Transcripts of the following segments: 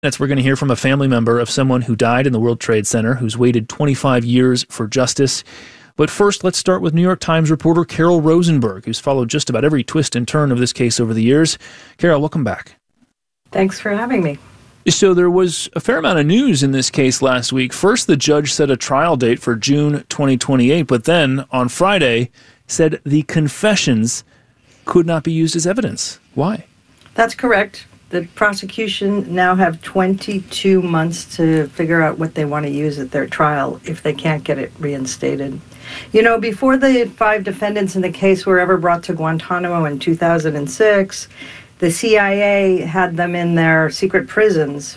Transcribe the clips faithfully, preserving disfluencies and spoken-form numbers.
Next, we're going to hear from a family member of someone who died in the World Trade Center, who's waited twenty-five years for justice. But first, let's start with New York Times reporter Carol Rosenberg, who's followed just about every twist and turn of this case over the years. Carol, welcome back. Thanks for having me. So there was a fair amount of news in this case last week. First, the judge set a trial date for June twenty twenty-eight, but then on Friday said the confessions could not be used as evidence. Why? That's correct. The prosecution now have twenty-two months to figure out what they want to use at their trial if they can't get it reinstated. You know, before the five defendants in the case were ever brought to Guantanamo in two thousand six, the C I A had them in their secret prisons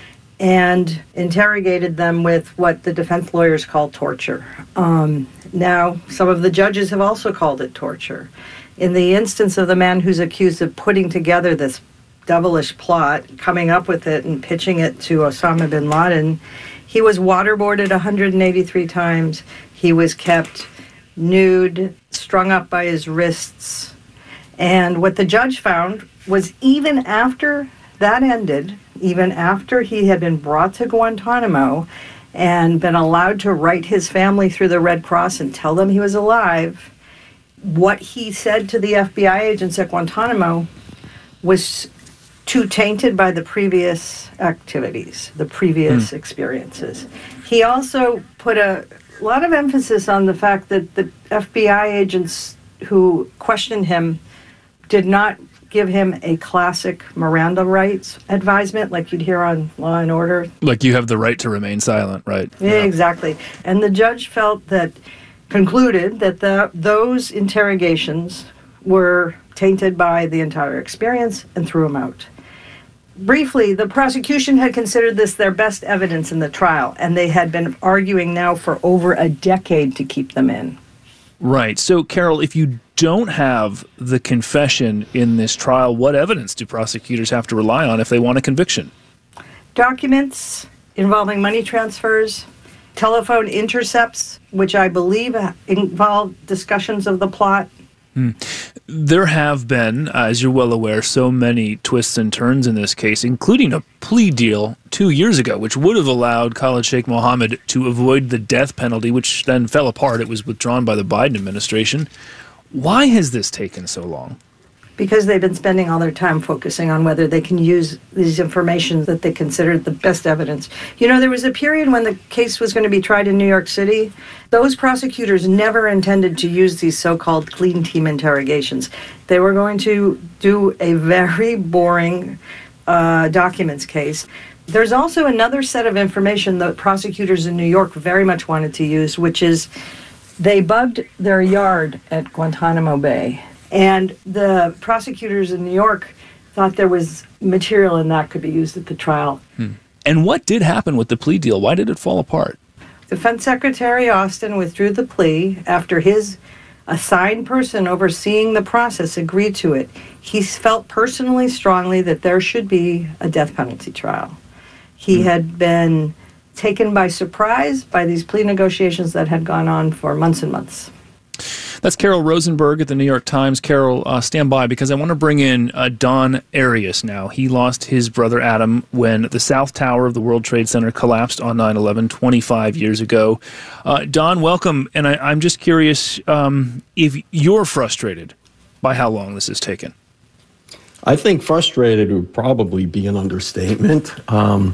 and interrogated them with what the defense lawyers call torture. Um, now, some of the judges have also called it torture. In the instance of the man who's accused of putting together this devilish plot, coming up with it and pitching it to Osama bin Laden, he was waterboarded one hundred eighty-three times. He was kept nude, strung up by his wrists. And what the judge found was even after that ended, even after he had been brought to Guantanamo and been allowed to write his family through the Red Cross and tell them he was alive, what he said to the F B I agents at Guantanamo was too tainted by the previous activities, the previous mm. experiences. He also put a lot of emphasis on the fact that the F B I agents who questioned him did not give him a classic Miranda rights advisement like you'd hear on Law and Order. Like you have the right to remain silent, right? Yeah, yeah. Exactly. And the judge felt that, concluded that the, those interrogations were tainted by the entire experience and threw him out. Briefly, the prosecution had considered this their best evidence in the trial, and they had been arguing now for over a decade to keep them in. Right. So, Carol, if you don't have the confession in this trial, what evidence do prosecutors have to rely on if they want a conviction? Documents involving money transfers, telephone intercepts, which I believe involve discussions of the plot. Hmm. There have been, as you're well aware, so many twists and turns in this case, including a plea deal two years ago, which would have allowed Khalid Sheikh Mohammed to avoid the death penalty, which then fell apart. It was withdrawn by the Biden administration. Why has this taken so long? Because they've been spending all their time focusing on whether they can use these information that they considered the best evidence. You know, there was a period when the case was going to be tried in New York City. Those prosecutors never intended to use these so-called clean team interrogations. They were going to do a very boring uh, documents case. There's also another set of information that prosecutors in New York very much wanted to use, which is they bugged their yard at Guantanamo Bay. And the prosecutors in New York thought there was material in that could be used at the trial. Hmm. And what did happen with the plea deal? Why did it fall apart? Defense Secretary Austin withdrew the plea after his assigned person overseeing the process agreed to it. He felt personally strongly that there should be a death penalty trial. He hmm. had been taken by surprise by these plea negotiations that had gone on for months and months. That's Carol Rosenberg at the New York Times. Carol, uh, stand by because I want to bring in uh, Don Arias now. He lost his brother Adam when the South Tower of the World Trade Center collapsed on nine eleven twenty-five years ago. Uh, Don, welcome. And I, I'm just curious um, if you're frustrated by how long this has taken. I think frustrated would probably be an understatement. Um,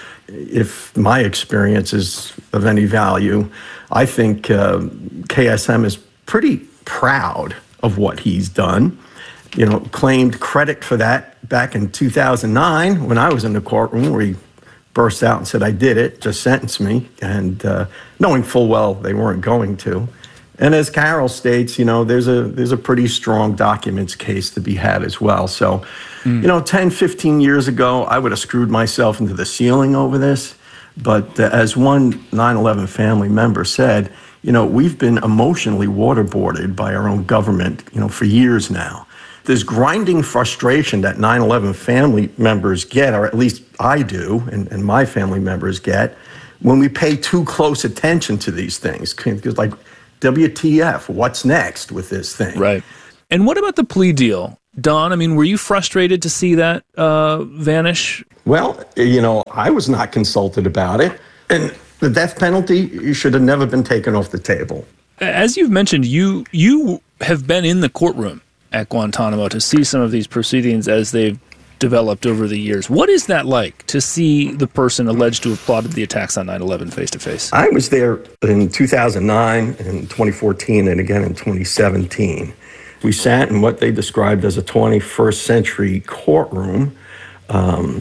if my experience is of any value, I think uh, K S M is pretty proud of what he's done. You know, claimed credit for that back in two thousand nine when I was in the courtroom where he burst out and said, I did it, just sentence me, and uh, knowing full well they weren't going to. And as Carol states, you know, there's a there's a pretty strong documents case to be had as well. So, mm. you know, ten, fifteen years ago, I would have screwed myself into the ceiling over this. But uh, as one nine eleven family member said, you know, we've been emotionally waterboarded by our own government, you know, for years now. There's grinding frustration that nine eleven family members get, or at least I do, and, and my family members get, when we pay too close attention to these things. Because, like, W T F, what's next with this thing? Right. And what about the plea deal? Don, I mean, were you frustrated to see that uh, vanish? Well, you know, I was not consulted about it. And the death penalty should have never been taken off the table. As you've mentioned, you you have been in the courtroom at Guantanamo to see some of these proceedings as they've developed over the years. What is that like to see the person alleged to have plotted the attacks on nine eleven face to face? I was there in two thousand nine and twenty fourteen and again in twenty seventeen. We sat in what they described as a twenty-first century courtroom um,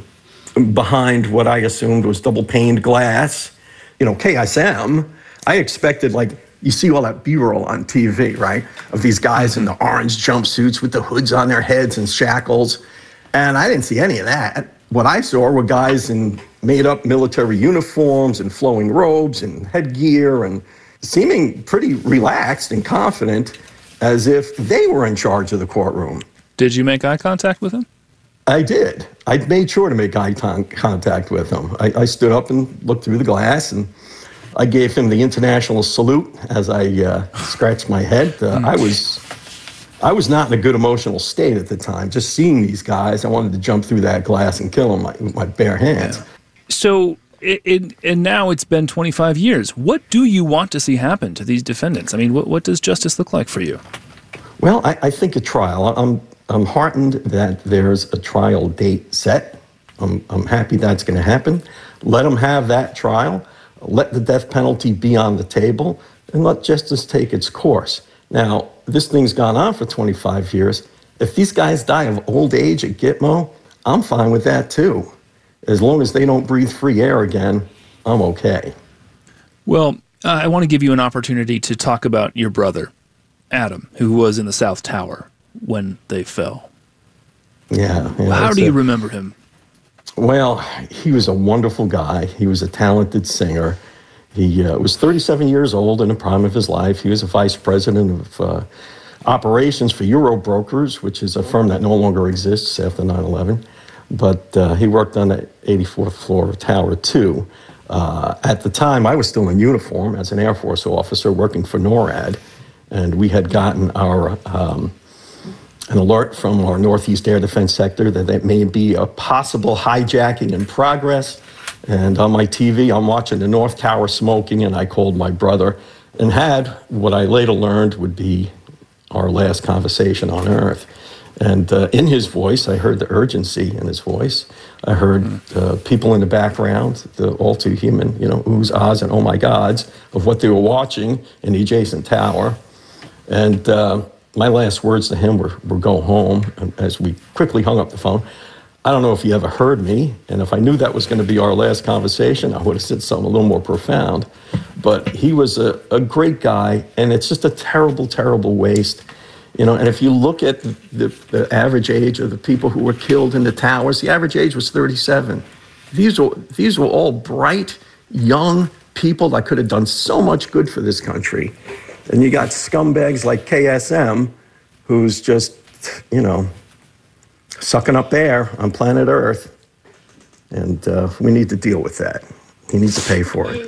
behind what I assumed was double-paned glass. You know, K S M, I expected, like, you see all that B-roll on T V, right, of these guys in the orange jumpsuits with the hoods on their heads and shackles. And I didn't see any of that. What I saw were guys in made-up military uniforms and flowing robes and headgear and seeming pretty relaxed and confident, as if they were in charge of the courtroom. Did you make eye contact with him? I did. I made sure to make eye con- contact with him. I, I stood up and looked through the glass, and I gave him the international salute as I uh, scratched my head. Uh, mm. I was... I was not in a good emotional state at the time. Just seeing these guys, I wanted to jump through that glass and kill them with my bare hands. Yeah. So, it, it, and now it's been twenty-five years. What do you want to see happen to these defendants? I mean, what, what does justice look like for you? Well, I, I think a trial. I'm I'm heartened that there's a trial date set. I'm I'm happy that's going to happen. Let them have that trial. Let the death penalty be on the table, and let justice take its course. Now, this thing's gone on for twenty-five years. If these guys die of old age at Gitmo, I'm fine with that too. As long as they don't breathe free air again, I'm okay. Well, uh, I want to give you an opportunity to talk about your brother, Adam, who was in the South Tower when they fell. Yeah. yeah How do a, you remember him? Well, he was a wonderful guy. He was a talented singer. He uh, was thirty-seven years old in the prime of his life. He was a vice president of uh, operations for Euro Brokers, which is a firm that no longer exists after nine eleven. But uh, he worked on the eighty-fourth floor of Tower two. Uh, at the time, I was still in uniform as an Air Force officer working for NORAD. And we had gotten our um, an alert from our Northeast Air Defense Sector that there may be a possible hijacking in progress. And on my T V, I'm watching the North Tower smoking, and I called my brother and had what I later learned would be our last conversation on Earth. And uh, in his voice, I heard the urgency in his voice. I heard uh, people in the background, the all too human, you know, oohs, ahs, and oh my gods of what they were watching in the adjacent tower. And uh, my last words to him were, were go home, as we quickly hung up the phone. I don't know if he ever heard me, and if I knew that was going to be our last conversation, I would have said something a little more profound. But he was a, a great guy, and it's just a terrible, terrible waste. You know, and if you look at the, the average age of the people who were killed in the towers, the average age was thirty-seven. These were, these were all bright, young people that could have done so much good for this country. And you got scumbags like K S M, who's just, you know, sucking up air on planet Earth, and uh, we need to deal with that. He needs to pay for it.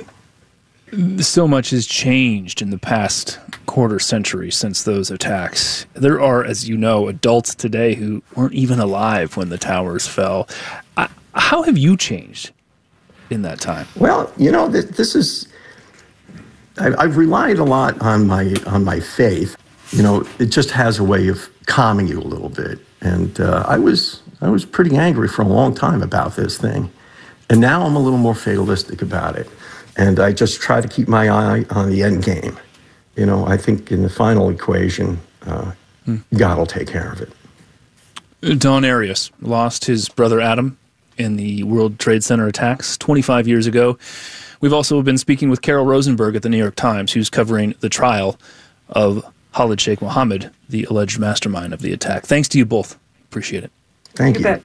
So much has changed in the past quarter century since those attacks. There are, as you know, adults today who weren't even alive when the towers fell. I, how have you changed in that time? Well, you know, this, this is... I, I've relied a lot on my on my faith. You know, it just has a way of calming you a little bit. And uh, I was I was pretty angry for a long time about this thing. And now I'm a little more fatalistic about it. And I just try to keep my eye on the end game. You know, I think in the final equation, uh, hmm. God will take care of it. Don Arias lost his brother Adam in the World Trade Center attacks twenty-five years ago. We've also been speaking with Carol Rosenberg at the New York Times, who's covering the trial of Khalid Sheikh Mohammed, the alleged mastermind of the attack. Thanks to you both. Appreciate it. Thank you. Bet.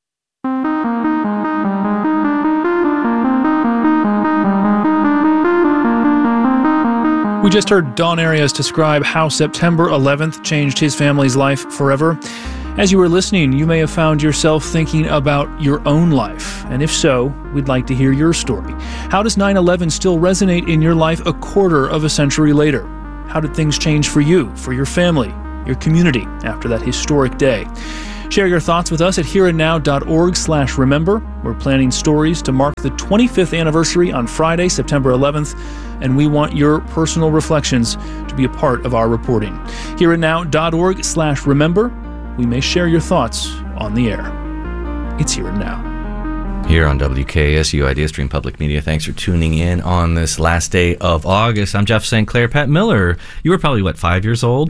We just heard Don Arias describe how September eleventh changed his family's life forever. As you were listening, you may have found yourself thinking about your own life. And if so, we'd like to hear your story. How does nine eleven still resonate in your life a quarter of a century later? How did things change for you, for your family, your community after that historic day. Share your thoughts with us at hereandnow.org slash remember. We're planning stories to mark the twenty-fifth anniversary on Friday, September eleventh, and we want your personal reflections to be a part of our reporting. hereandnow.org slash remember. We may share your thoughts on the air. It's Here and Now. Here on W K S U Idea Stream Public Media. Thanks for tuning in on this last day of August. I'm Jeff Saint Clair. Pat Miller, you were probably, what, five years old?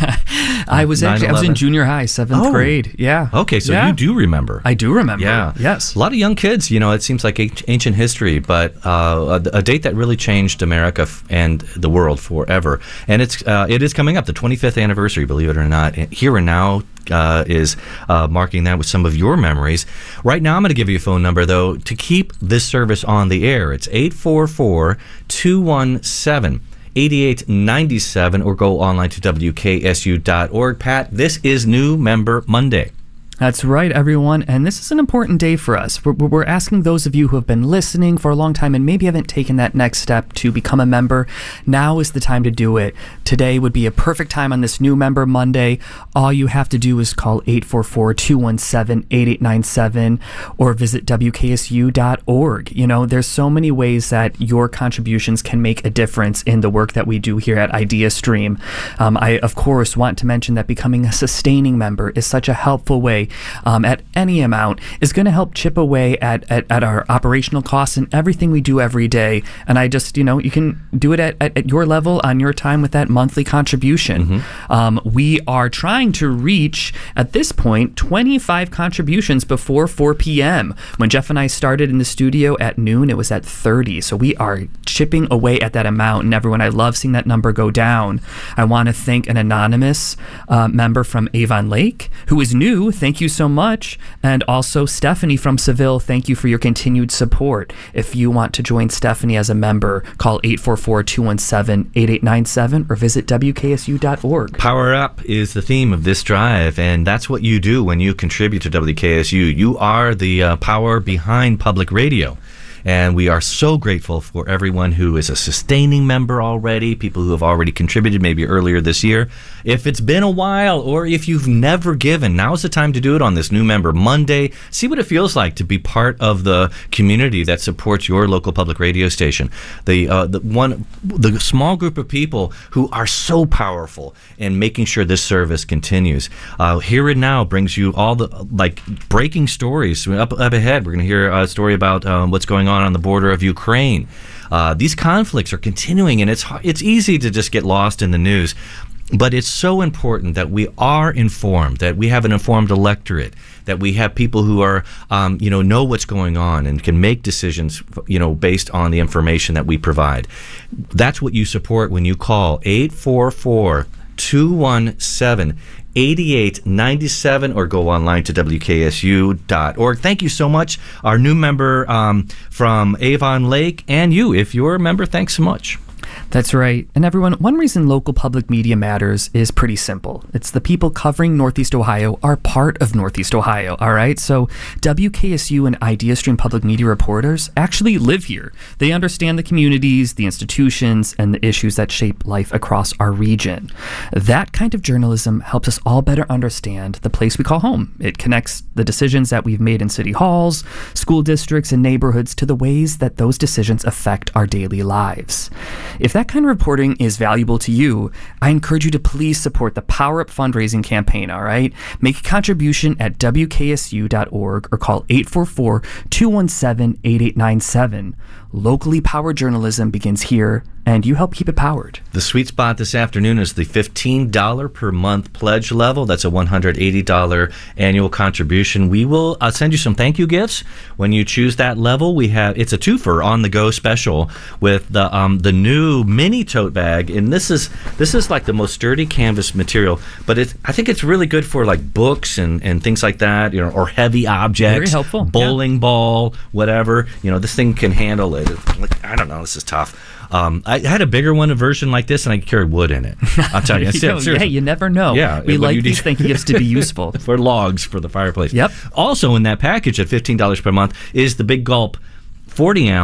I was actually, I was in junior high, seventh oh. grade. Yeah. Okay, so yeah. you do remember. I do remember. Yeah. Yes. A lot of young kids, you know, it seems like ancient history, but uh, a, a date that really changed America f- and the world forever. And it's uh, it is coming up, the twenty-fifth anniversary, believe it or not. Here and Now Uh, is uh, marking that with some of your memories. Right now, I'm going to give you a phone number, though, to keep this service on the air. It's eight four four, two one seven, eight eight nine seven, or go online to W K S U dot org. Pat, this is New Member Monday. That's right, everyone, and this is an important day for us. We're, we're asking those of you who have been listening for a long time and maybe haven't taken that next step to become a member, now is the time to do it. Today would be a perfect time on this New Member Monday. All you have to do is call eight four four, two one seven, eight eight nine seven or visit W K S U dot org. You know, there's so many ways that your contributions can make a difference in the work that we do here at Idea Stream. Um, I, of course, want to mention that becoming a sustaining member is such a helpful way Um, at any amount is going to help chip away at, at, at our operational costs and everything we do every day. And I just, you know, you can do it at, at, at your level on your time with that monthly contribution. Mm-hmm. Um, we are trying to reach, at this point, twenty-five contributions before four p.m. When Jeff and I started in the studio at noon, it was at thirty. So we are chipping away at that amount. And everyone, I love seeing that number go down. I want to thank an anonymous uh, member from Avon Lake who is new. Thank you so much. And also Stephanie from Seville, thank you for your continued support. If you want to join Stephanie as a member, call eight four four, two one seven, eight eight nine seven or visit W K S U dot org. Power Up is the theme of this drive, and that's what you do when you contribute to W K S U. You are the uh, power behind public radio. And we are so grateful for everyone who is a sustaining member already, people who have already contributed maybe earlier this year. If it's been a while or if you've never given, now's the time to do it on this New Member Monday. See what it feels like to be part of the community that supports your local public radio station. The uh, the one the small group of people who are so powerful in making sure this service continues. Uh, Here and Now brings you all the like breaking stories. Up, up ahead, we're going to hear a story about um, what's going on on the border of Ukraine. Uh, these conflicts are continuing, and it's it's easy to just get lost in the news. But it's so important that we are informed, that we have an informed electorate, that we have people who are, um, you know, know what's going on and can make decisions, you know, based on the information that we provide. That's what you support when you call eight four four, two one seven, eight eight nine seven or go online to W K S U dot org. Thank you so much, our new member um, from Avon Lake, and you, if you're a member, thanks so much. That's right. And everyone, one reason local public media matters is pretty simple. It's the people covering Northeast Ohio are part of Northeast Ohio, all right? So W K S U and Idea Stream public media reporters actually live here. They understand the communities, the institutions, and the issues that shape life across our region. That kind of journalism helps us all better understand the place we call home. It connects the decisions that we've made in city halls, school districts, and neighborhoods to the ways that those decisions affect our daily lives. If that kind of reporting is valuable to you, I encourage you to please support the Power Up fundraising campaign, all right? Make a contribution at W K S U dot org or call eight four four, two one seven, eight eight nine seven. Locally powered journalism begins here, and you help keep it powered. The sweet spot this afternoon is the fifteen dollars per month pledge level. That's a one hundred eighty dollars annual contribution. We will uh, send you some thank you gifts when you choose that level. We have it's a twofer on the go special with the um, the new mini tote bag, and this is this is like the most sturdy canvas material. But it's I think it's really good for like books and, and things like that, you know, or heavy objects. Very helpful. Bowling yeah. ball, whatever. You know, this thing can handle it. Like, I don't know. This is tough. Um, I had a bigger one, a version like this, and I carried wood in it. I'll tell you. you seriously. Hey, you never know. Yeah, we like these thank you gifts to be useful. For logs for the fireplace. Yep. Also in that package at fifteen dollars per month is the Big Gulp forty ounce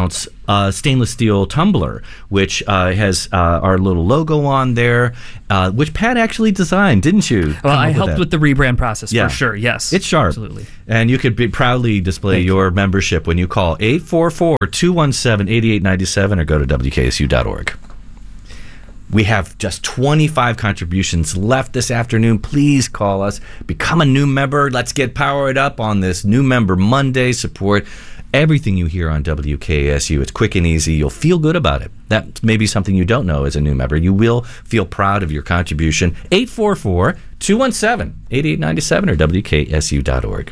uh, stainless steel tumbler, which uh, has uh, our little logo on there, uh, which Pat actually designed, didn't you? Well, I with helped that? with the rebrand process Yeah. for sure. Yes, It's sharp. Absolutely. And you could be proudly display Thank your membership when you call eight four four, two one seven, eight eight nine seven or go to W K S U dot org. We have just twenty-five contributions left this afternoon. Please call us. Become a new member. Let's get powered up on this New Member Monday. Support everything you hear on W K S U. It's quick and easy. You'll feel good about it. That may be something you don't know as a new member. You will feel proud of your contribution. eight four four, two one seven, eight eight nine seven or W K S U dot org.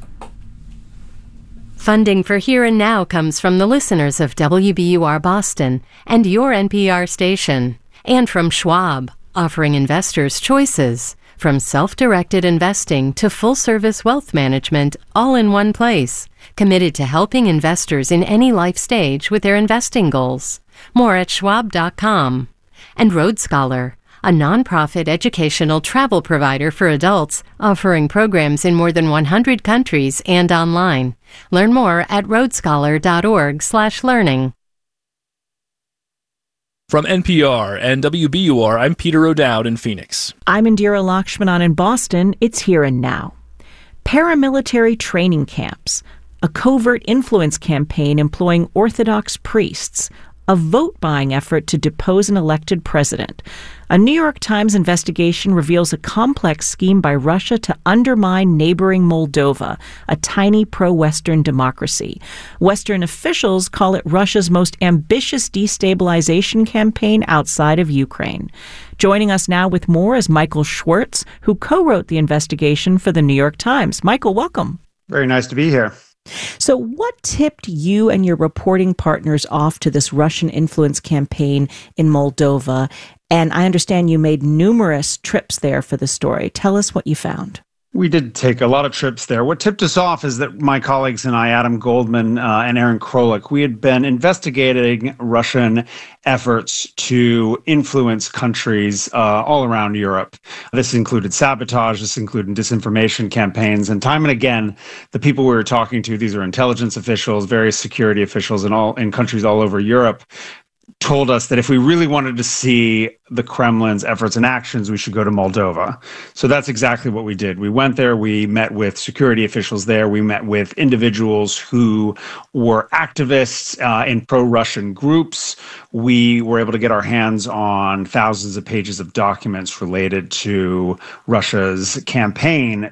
Funding for Here and Now comes from the listeners of W B U R Boston and your N P R station, and from Schwab, offering investors choices, from self-directed investing to full-service wealth management, all in one place, committed to helping investors in any life stage with their investing goals. More at schwab dot com. And Road Scholar, a nonprofit educational travel provider for adults, offering programs in more than one hundred countries and online. Learn more at road scholar dot org slash learning. From N P R and W B U R, I'm Peter O'Dowd in Phoenix. I'm Indira Lakshmanan in Boston. It's Here and Now. Paramilitary training camps, a covert influence campaign employing Orthodox priests, a vote-buying effort to depose an elected president. A New York Times investigation reveals a complex scheme by Russia to undermine neighboring Moldova, a tiny pro-Western democracy. Western officials call it Russia's most ambitious destabilization campaign outside of Ukraine. Joining us now with more is Michael Schwartz, who co-wrote the investigation for the New York Times. Michael, welcome. Very nice to be here. So what tipped you and your reporting partners off to this Russian influence campaign in Moldova? And I understand you made numerous trips there for the story. Tell us what you found. We did take a lot of trips there. What tipped us off is that my colleagues and I, Adam Goldman uh, and Aaron Krolik, we had been investigating Russian efforts to influence countries uh, all around Europe. This included sabotage, this included disinformation campaigns, and time and again, the people we were talking to, these are intelligence officials, various security officials in all in countries all over Europe, told us that if we really wanted to see the Kremlin's efforts and actions, we should go to Moldova. So that's exactly what we did. We went there, we met with security officials there, we met with individuals who were activists uh, in pro-Russian groups. We were able to get our hands on thousands of pages of documents related to Russia's campaign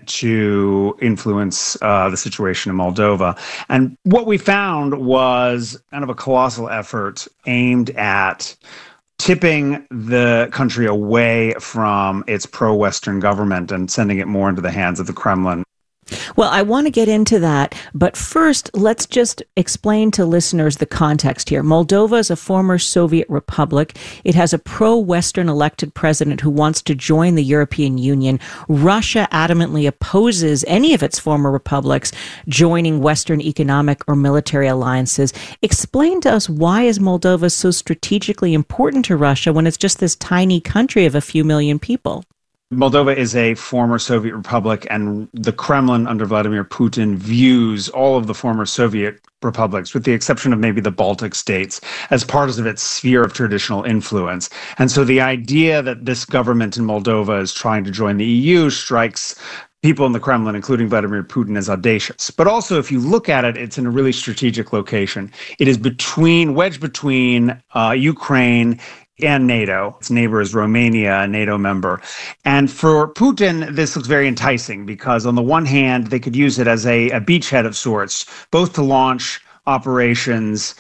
to influence uh, the situation in Moldova. And what we found was kind of a colossal effort aimed at tipping the country away from its pro-Western government and sending it more into the hands of the Kremlin. Well, I want to get into that, but first, let's just explain to listeners the context here. Moldova is a former Soviet republic. It has a pro-Western elected president who wants to join the European Union. Russia adamantly opposes any of its former republics joining Western economic or military alliances. Explain to us, why is Moldova so strategically important to Russia when it's just this tiny country of a few million people? Moldova is a former Soviet republic, and the Kremlin under Vladimir Putin views all of the former Soviet republics, with the exception of maybe the Baltic states, as part of its sphere of traditional influence. And so the idea that this government in Moldova is trying to join the E U strikes people in the Kremlin, including Vladimir Putin, as audacious. But also, if you look at it, it's in a really strategic location. It is between, wedged between uh, Ukraine and NATO. Its neighbor is Romania, a NATO member. And for Putin, this looks very enticing because on the one hand, they could use it as a, a beachhead of sorts, both to launch operations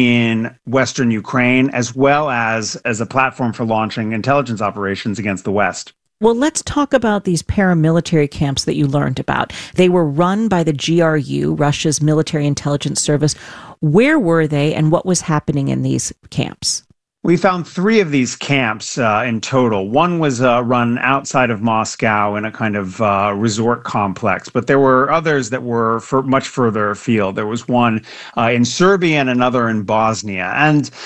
in Western Ukraine, as well as as a platform for launching intelligence operations against the West. Well, let's talk about these paramilitary camps that you learned about. They were run by the G R U, Russia's military intelligence service. Where were they and what was happening in these camps? We found three of these camps uh, in total. One was uh, run outside of Moscow in a kind of uh, resort complex, but there were others that were for much further afield. There was one uh, in Serbia and another in Bosnia. And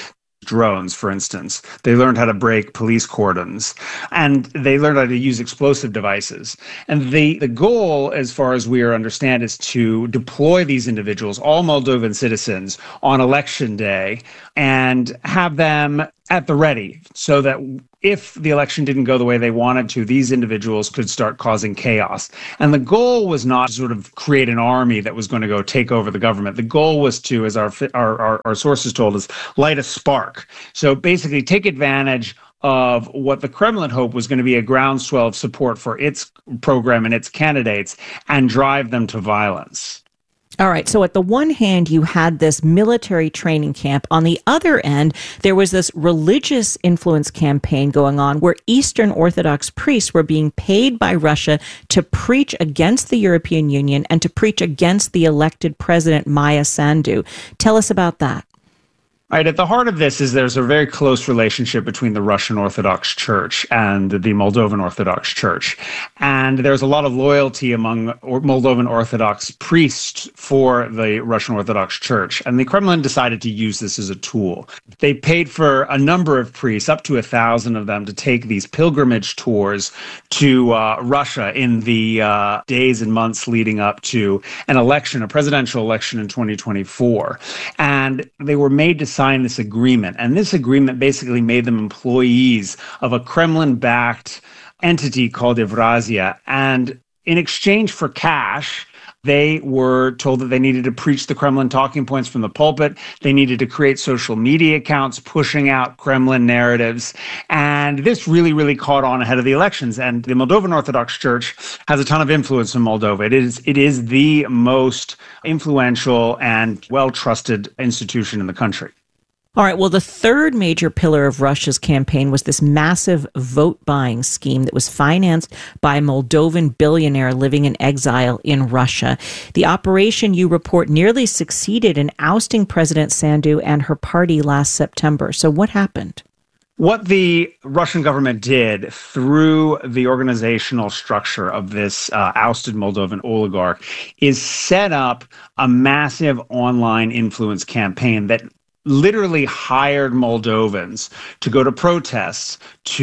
drones, for instance. They learned how to break police cordons, and they learned how to use explosive devices. And the, the goal, as far as we are understand, is to deploy these individuals, all Moldovan citizens, on election day and have them at the ready so that if the election didn't go the way they wanted to, these individuals could start causing chaos. And the goal was not to sort of create an army that was going to go take over the government. The goal was to, as our our, our, our sources told us, light a spark. So basically take advantage of what the Kremlin hoped was going to be a groundswell of support for its program and its candidates and drive them to violence. All right. So at the one hand, you had this military training camp. On the other end, there was this religious influence campaign going on where Eastern Orthodox priests were being paid by Russia to preach against the European Union and to preach against the elected president, Maia Sandu. Tell us about that. Right, at the heart of this is there's a very close relationship between the Russian Orthodox Church and the Moldovan Orthodox Church. And there's a lot of loyalty among Moldovan Orthodox priests for the Russian Orthodox Church. And the Kremlin decided to use this as a tool. They paid for a number of priests, up to a thousand of them, to take these pilgrimage tours to uh, Russia in the uh, days and months leading up to an election, a presidential election in twenty twenty-four. And they were made to sign this agreement. And this agreement basically made them employees of a Kremlin-backed entity called Evrazia. And in exchange for cash, they were told that they needed to preach the Kremlin talking points from the pulpit. They needed to create social media accounts pushing out Kremlin narratives. And this really, really caught on ahead of the elections. And the Moldovan Orthodox Church has a ton of influence in Moldova. It is, it is the most influential and well-trusted institution in the country. All right. Well, the third major pillar of Russia's campaign was this massive vote buying scheme that was financed by a Moldovan billionaire living in exile in Russia. The operation, you report, nearly succeeded in ousting President Sandu and her party last September. So what happened? What the Russian government did through the organizational structure of this uh, ousted Moldovan oligarch is set up a massive online influence campaign that literally hired Moldovans to go to protests,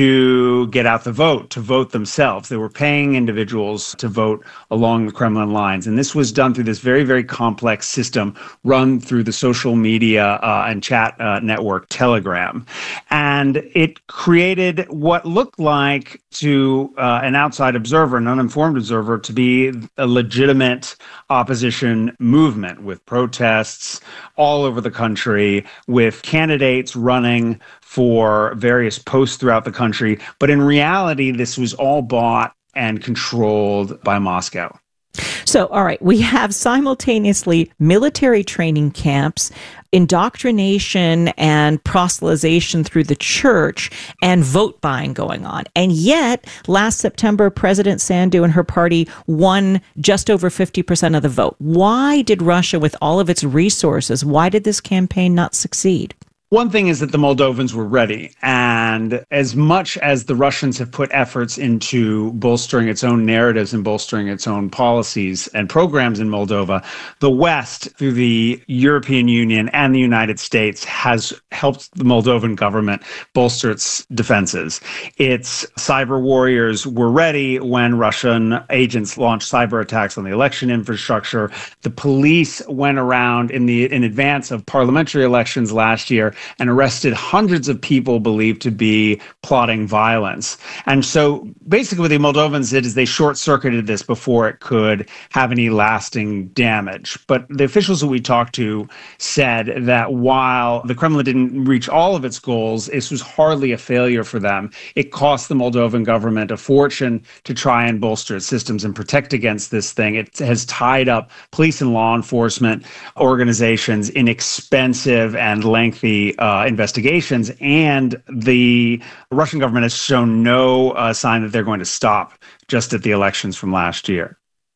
to get out the vote, to vote themselves. They were paying individuals to vote along the Kremlin lines. And this was done through this very, very complex system run through the social media uh, and chat uh, network Telegram. And it created what looked like to uh, an outside observer, an uninformed observer, to be a legitimate opposition movement with protests all over the country, with candidates running for various posts throughout the country. But in reality, this was all bought and controlled by Moscow. So, all right, we have simultaneously military training camps, indoctrination and proselytization through the church, and vote buying going on. And yet, last September, President Sandu and her party won just over fifty percent of the vote. Why did Russia, with all of its resources, why did this campaign not succeed? One thing is that the Moldovans were ready, and as much as the Russians have put efforts into bolstering its own narratives and bolstering its own policies and programs in Moldova, the West, through the European Union and the United States, has helped the Moldovan government bolster its defenses. Its cyber warriors were ready when Russian agents launched cyber attacks on the election infrastructure. The police went around in the in advance of parliamentary elections last year and arrested hundreds of people believed to be plotting violence. And so basically what the Moldovans did is they short-circuited this before it could have any lasting damage. But the officials that we talked to said that while the Kremlin didn't reach all of its goals, this was hardly a failure for them. It cost the Moldovan government a fortune to try and bolster its systems and protect against this thing. It has tied up police and law enforcement organizations in expensive and lengthy Uh, investigations, and the Russian government has shown no uh, sign that they're going to stop just at the elections from last year.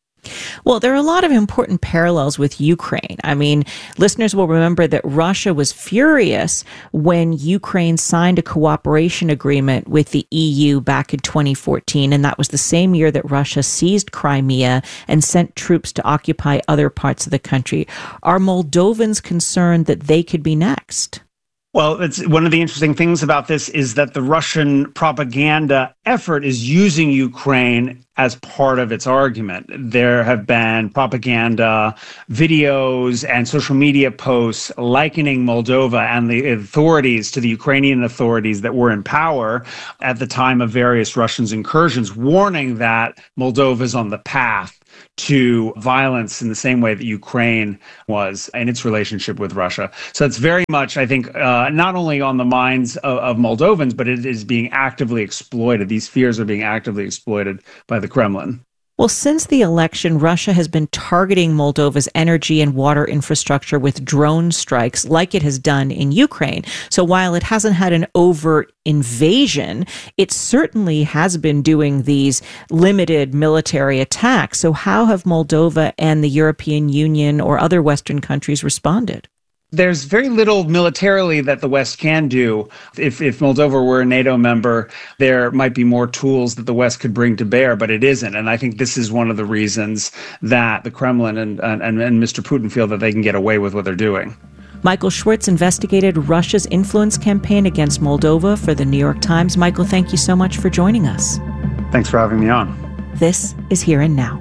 Well, there are a lot of important parallels with Ukraine. I mean, listeners will remember that Russia was furious when Ukraine signed a cooperation agreement with the E U back in twenty fourteen, and that was the same year that Russia seized Crimea and sent troops to occupy other parts of the country. Are Moldovans concerned that they could be next? Well, it's one of the interesting things about this is that the Russian propaganda effort is using Ukraine as part of its argument. There have been propaganda videos and social media posts likening Moldova and the authorities to the Ukrainian authorities that were in power at the time of various Russian incursions, warning that Moldova is on the path to violence in the same way that Ukraine was in its relationship with Russia. So it's very much, I think, uh, not only on the minds of, of Moldovans, but it is being actively exploited. These fears are being actively exploited by the Kremlin. Well, since the election, Russia has been targeting Moldova's energy and water infrastructure with drone strikes like it has done in Ukraine. So while it hasn't had an overt invasion, it certainly has been doing these limited military attacks. So how have Moldova and the European Union or other Western countries responded? There's very little militarily that the West can do. If, if Moldova were a NATO member, there might be more tools that the West could bring to bear, but it isn't. And I think this is one of the reasons that the Kremlin and, and, and Mister Putin feel that they can get away with what they're doing. Michael Schwartz investigated Russia's influence campaign against Moldova for the New York Times. Michael, thank you so much for joining us. Thanks for having me on. This is Here and Now.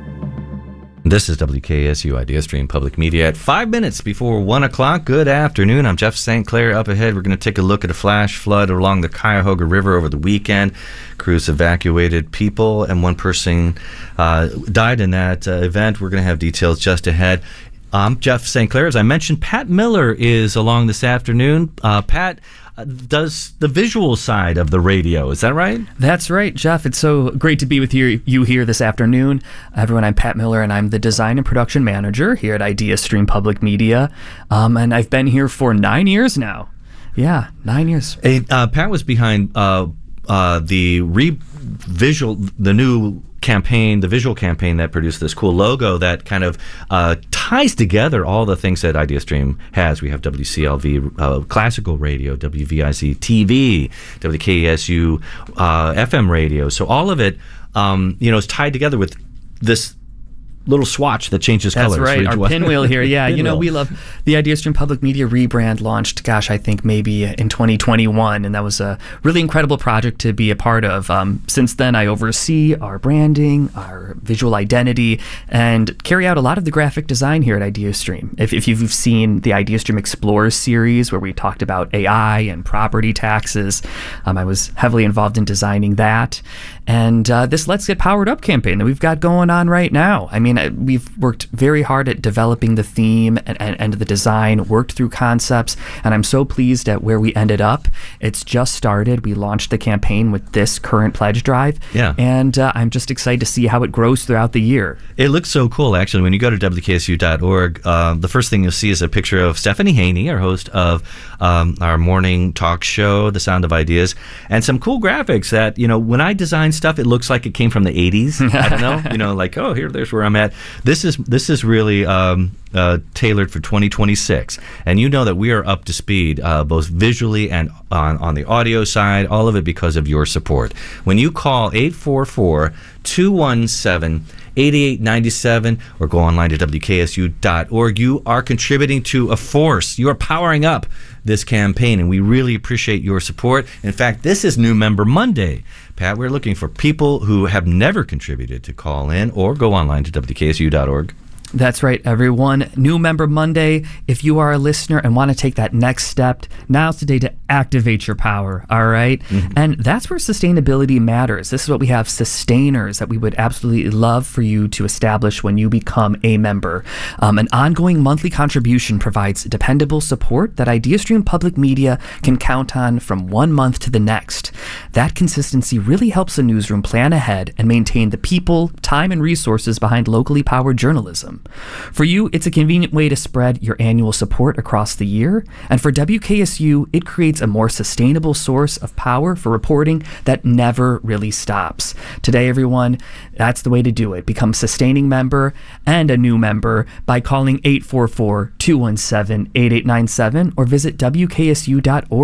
This is W K S U IdeaStream Public Media at five minutes before one o'clock. Good afternoon. I'm Jeff Saint Clair. Up ahead, we're going to take a look at a flash flood along the Cuyahoga River over the weekend. Crews evacuated people, and one person uh, died in that uh, event. We're going to have details just ahead. I'm Jeff Saint Clair. As I mentioned, Pat Miller is along this afternoon. Uh, Pat uh, does the visual side of the radio. Is that right? That's right, Jeff. It's so great to be with you, you here this afternoon. Everyone, I'm Pat Miller, and I'm the design and production manager here at IdeaStream Public Media. Um, and I've been here for nine years now. Yeah, nine years. Hey, uh, Pat was behind uh, uh, the re- visual, the new campaign, the visual campaign that produced this cool logo that kind of uh, ties together all the things that IdeaStream has. We have W C L V uh, classical radio, W V I Z T V, W K S U uh, F M radio. So all of it, um, you know, is tied together with this little swatch that changes That's colors. That's right, our pinwheel here. Yeah, pinwheel. You know, we love the IdeaStream Public Media rebrand launched, gosh, I think maybe in twenty twenty-one, and that was a really incredible project to be a part of. Um, since then, I oversee our branding, our visual identity, and carry out a lot of the graphic design here at IdeaStream. If, if you've seen the IdeaStream Explorers series, where we talked about A I and property taxes, um, I was heavily involved in designing that. And uh, this Let's Get Powered Up campaign that we've got going on right now. I mean, we've worked very hard at developing the theme and, and, and the design, worked through concepts, and I'm so pleased at where we ended up. It's just started. We launched the campaign with this current pledge drive, yeah. and uh, I'm just excited to see how it grows throughout the year. It looks so cool, actually. When you go to W K S U dot org, uh, the first thing you'll see is a picture of Stephanie Haney, our host of um, our morning talk show, The Sound of Ideas, and some cool graphics that, you know, when I design stuff, it looks like it came from the eighties. I don't know, you know, like, oh, here, there's where I'm at. This is this is really um, uh, tailored for twenty twenty-six, and you know that we are up to speed, uh, both visually and on, on the audio side, all of it because of your support. When you call eight four four, two one seven, eight eight nine seven or go online to W K S U dot org, you are contributing to a force. You are powering up this campaign, and we really appreciate your support. In fact, this is New Member Monday. Pat, we're looking for people who have never contributed to call in or go online to W K S U dot org. That's right, everyone. New Member Monday. If you are a listener and want to take that next step, now's the day to activate your power, all right? Mm-hmm. And that's where sustainability matters. This is what we have, sustainers, that we would absolutely love for you to establish when you become a member. Um, an ongoing monthly contribution provides dependable support that IdeaStream Public Media can count on from one month to the next. That consistency really helps the newsroom plan ahead and maintain the people, time, and resources behind locally powered journalism. For you, it's a convenient way to spread your annual support across the year, and for W K S U, it creates a more sustainable source of power for reporting that never really stops. Today, everyone, that's the way to do it. Become a sustaining member and a new member by calling eight four four, two one seven, eight eight nine seven or visit W K S U dot org.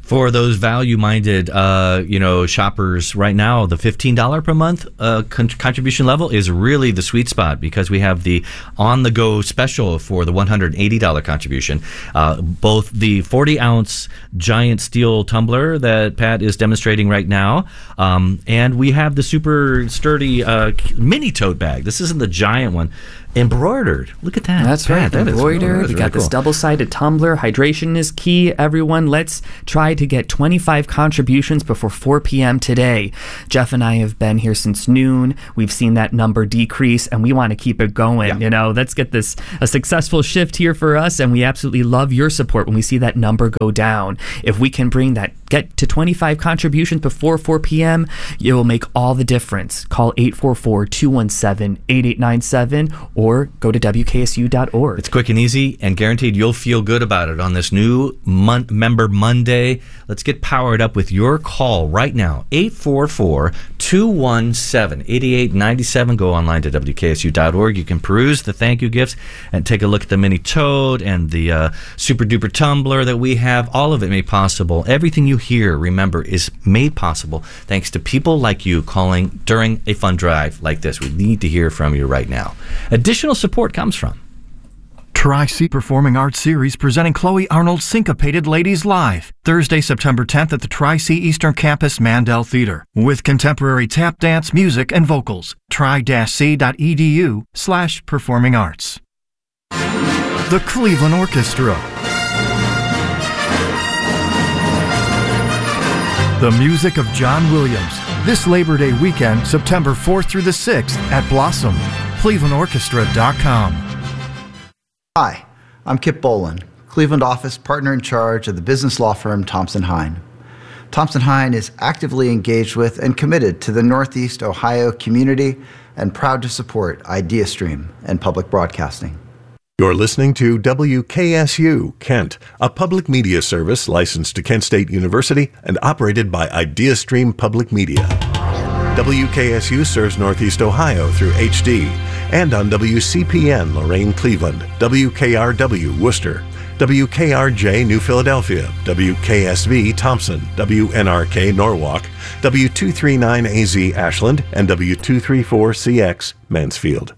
For those value-minded, uh, you know, shoppers right now, the fifteen dollars per month uh, con- contribution level is really the sweet spot because we have the on-the-go special for the one hundred eighty dollars contribution. Uh, both the forty-ounce giant steel tumbler that Pat is demonstrating right now, um, and we have the super sturdy uh, mini tote bag. This isn't the giant one. Embroidered. Look at that. That's Pat, right. that Embroidered. Is, we oh, got this cool. double-sided tumbler. Hydration is key. Everyone, let's try to get twenty-five contributions before four p.m. today. Jeff and I have been here since noon. We've seen that number decrease, and we want to keep it going. Yeah. You know, let's get this a successful shift here for us, and we absolutely love your support when we see that number go down. If we can bring that, get to twenty-five contributions before four p.m., it will make all the difference. Call eight four four, two one seven, eight eight nine seven or go to W K S U dot org. It's quick and easy, and guaranteed you'll feel good about it on this new mon- Member Monday. Let's get powered up with your call right now. eight four four, two one seven, eight eight nine seven. Go online to W K S U dot org. You can peruse the thank you gifts and take a look at the mini toad and the uh, super duper tumbler that we have. All of it made possible. Everything you hear, remember, is made possible thanks to people like you calling during a fund drive like this. We need to hear from you right now. Additional support comes from Tri-C Performing Arts Series presenting Chloe Arnold's Syncopated Ladies Live, Thursday, September tenth at the Tri-C Eastern Campus Mandel Theater, with contemporary tap dance, music, and vocals. tri-c.edu slash performing arts. The Cleveland Orchestra. The music of John Williams. This Labor Day weekend, September fourth through the sixth at Blossom. Cleveland Orchestra dot com. Hi, I'm Kip Bolin, Cleveland office partner in charge of the business law firm Thompson Hine. Thompson Hine is actively engaged with and committed to the Northeast Ohio community and proud to support IdeaStream and public broadcasting. You're listening to W K S U, Kent, a public media service licensed to Kent State University and operated by IdeaStream Public Media. W K S U serves Northeast Ohio through H D and on W C P N Lorain Cleveland, W K R W Worcester, W K R J New Philadelphia, W K S V Thompson, W N R K Norwalk, W two thirty-nine A Z Ashland, and W two thirty-four C X Mansfield.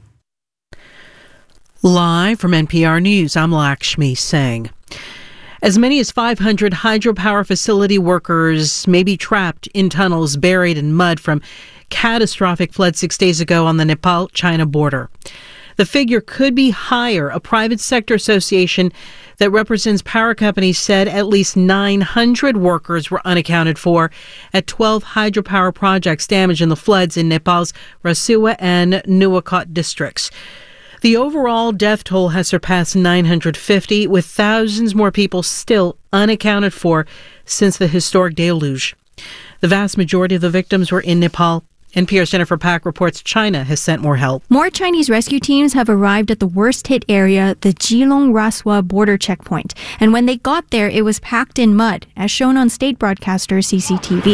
Live from N P R News, I'm Lakshmi Singh. As many as five hundred hydropower facility workers may be trapped in tunnels buried in mud from catastrophic flood six days ago on the Nepal-China border. The figure could be higher. A private sector association that represents power companies said at least nine hundred workers were unaccounted for at twelve hydropower projects damaged in the floods in Nepal's Rasuwa and Nuwakot districts. The overall death toll has surpassed nine hundred fifty, with thousands more people still unaccounted for since the historic deluge. The vast majority of the victims were in Nepal. N P R's Jennifer Pack reports China has sent more help. More Chinese rescue teams have arrived at the worst-hit area, the Geelong-Raswa border checkpoint. And when they got there, it was packed in mud, as shown on state broadcaster C C T V.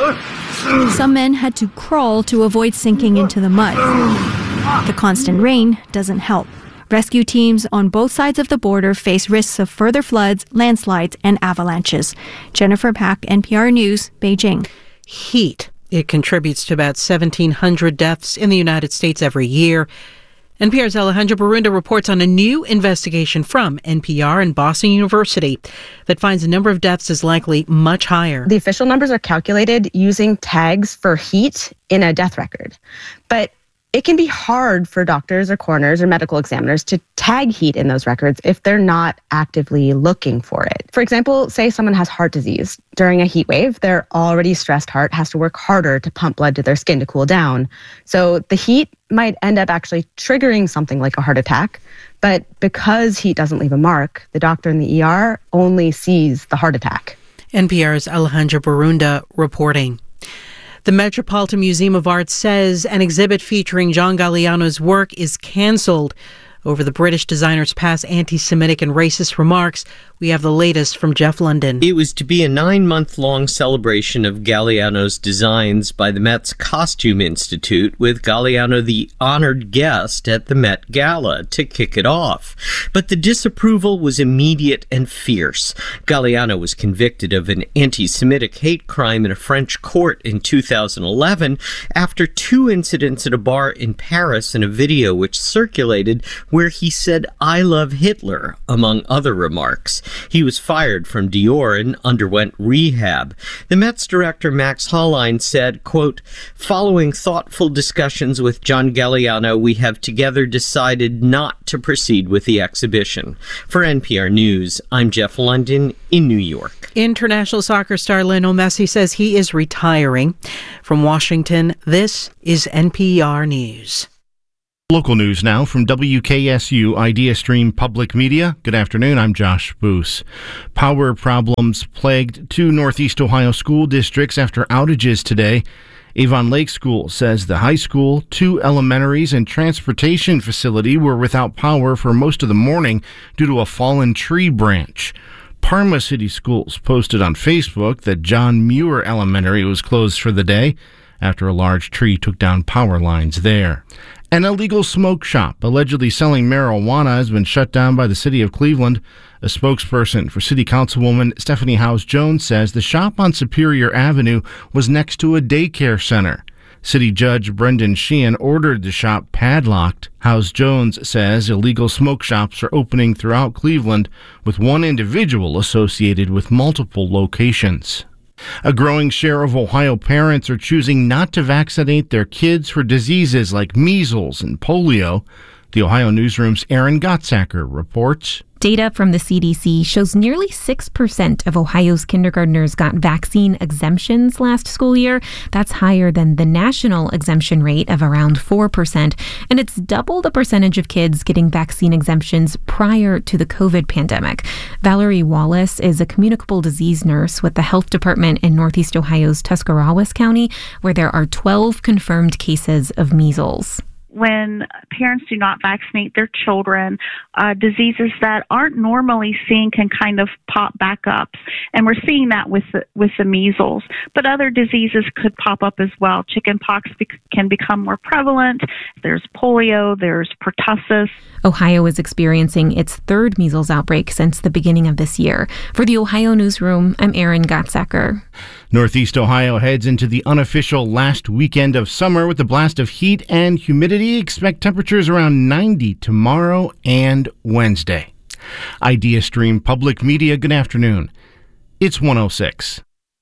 Some men had to crawl to avoid sinking into the mud. The constant rain doesn't help. Rescue teams on both sides of the border face risks of further floods, landslides, and avalanches. Jennifer Pack, N P R News, Beijing. Heat. It contributes to about seventeen hundred deaths in the United States every year. N P R's Alejandra Barunda reports on a new investigation from N P R and Boston University that finds the number of deaths is likely much higher. The official numbers are calculated using tags for heat in a death record. But it can be hard for doctors or coroners or medical examiners to tag heat in those records if they're not actively looking for it. For example, say someone has heart disease. During a heat wave, their already stressed heart has to work harder to pump blood to their skin to cool down. So the heat might end up actually triggering something like a heart attack. But because heat doesn't leave a mark, the doctor in the E R only sees the heart attack. N P R's Alejandra Barunda reporting. The Metropolitan Museum of Art says an exhibit featuring John Galliano's work is cancelled over the British designer's past anti-Semitic and racist remarks We have the latest from Jeff London. It was to be a nine-month-long celebration of Galliano's designs by the Met's Costume Institute, with Galliano the honored guest at the Met Gala to kick it off. But the disapproval was immediate and fierce. Galliano was convicted of an anti-Semitic hate crime in a French court in two thousand eleven after two incidents at a bar in Paris and a video which circulated where he said, "I love Hitler," among other remarks. He was fired from Dior and underwent rehab. The Met's director, Max Hollein, said, quote, "Following thoughtful discussions with John Galliano, we have together decided not to proceed with the exhibition." For N P R News, I'm Jeff London in New York. International soccer star Lionel Messi says he is retiring. From Washington, this is N P R News. Local news now from W K S U Idea Stream Public Media. Good afternoon, I'm Josh Boos. Power problems plagued two Northeast Ohio school districts after outages today. Avon Lake School says the high school, two elementaries, and transportation facility were without power for most of the morning due to a fallen tree branch. Parma City Schools posted on Facebook that John Muir Elementary was closed for the day after a large tree took down power lines there. An illegal smoke shop allegedly selling marijuana has been shut down by the city of Cleveland. A spokesperson for City Councilwoman Stephanie Howes-Jones says the shop on Superior Avenue was next to a daycare center. City Judge Brendan Sheehan ordered the shop padlocked. Howes-Jones says illegal smoke shops are opening throughout Cleveland, with one individual associated with multiple locations. A growing share of Ohio parents are choosing not to vaccinate their kids for diseases like measles and polio. The Ohio Newsroom's Aaron Gottsacker reports. Data from the C D C shows nearly six percent of Ohio's kindergartners got vaccine exemptions last school year. That's higher than the national exemption rate of around four percent, and it's double the percentage of kids getting vaccine exemptions prior to the COVID pandemic. Valerie Wallace is a communicable disease nurse with the health department in Northeast Ohio's Tuscarawas County, where there are twelve confirmed cases of measles. When parents do not vaccinate their children, uh, diseases that aren't normally seen can kind of pop back up. And we're seeing that with the, with the measles. But other diseases could pop up as well. Chickenpox be- can become more prevalent. There's polio, there's pertussis. Ohio is experiencing its third measles outbreak since the beginning of this year. For the Ohio Newsroom, I'm Aaron Gottsacker. Northeast Ohio heads into the unofficial last weekend of summer with a blast of heat and humidity. Expect temperatures around ninety tomorrow and Wednesday. Idea Stream Public Media, good afternoon. It's one oh six.